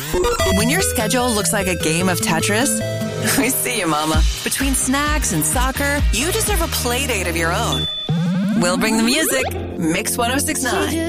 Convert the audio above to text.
When your schedule looks like a game of Tetris, we see you, Mama. Between snacks and soccer, you deserve a play date of your own. We'll bring the music. Mix 1069.